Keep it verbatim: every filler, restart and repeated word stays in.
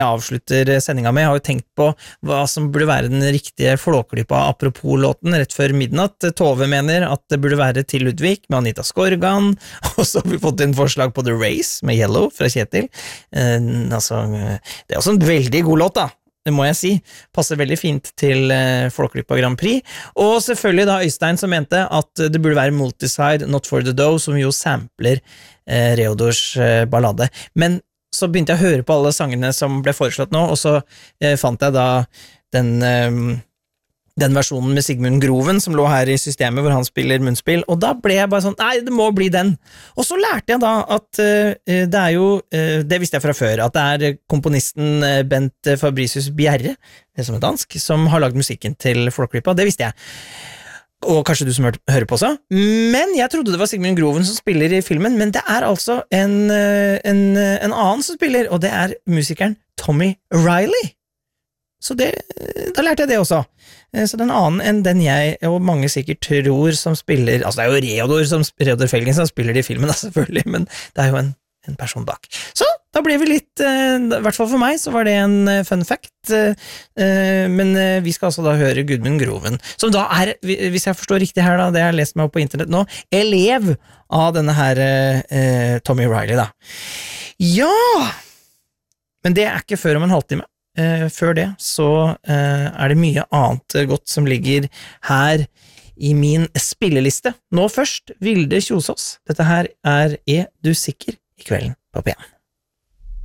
avslutter sendinga med, jeg har jo tenkt på hva som burde være den riktige Flåklypa apropos-låten rett før midnatt. Tove mener at det burde være Til Ludvig med Anita Skorgan, og så har vi fått en forslag på The Race med Yellow fra Kjetil. Eh, altså, det er også en veldig god låt da, det må jeg si. Passer veldig fint til eh, Flåklypa Grand Prix. Og selvfølgelig da Øystein som mente at det burde være Multiside, Not for the Dough, som jo sampler eh, Reodors eh, ballade. Men så begynte jeg å høre på alle sangene som ble foreslått nå, og så eh, fant jeg da den, eh, den versjonen med Sigmund Groven som lå her i systemet hvor han spiller munnspill, og da ble jeg bare sånn, nei, det må bli den. Og så lærte jeg da at eh, det er jo, eh, det visste jeg fra før, at det er komponisten eh, Bent Fabricius Bjerre, som er dansk, som har lagd musikken til Flåklypa, det visste jeg. Og kanskje du som hører på også, men jeg trodde det var Sigmund Groven som spiller i filmen, men det er altså en, en, en annen som spiller, og det er musikeren Tommy Riley. Så det, da lærte jeg det også. Så den annen enn den jeg, og mange sikkert tror som spiller, altså det er jo Reodor, som, Reodor Felgen som spiller i filmen da, selvfølgelig, men det er jo en, en person bak. Så da ble vi litt, i hvert fall for meg, så var det en fun fact, men vi skal altså da høre Gudmund Groven, som da er, hvis jeg forstår riktig her da, det jeg har lest meg opp på internett nå, elev av denne her Tommy Riley da. Ja! Men det er ikke før om en halvtime. Før det så er det mye annet godt som ligger her i min spilleliste. Nå først, Vilde Kjosås. Dette her er Er du sikker i kvelden på P en.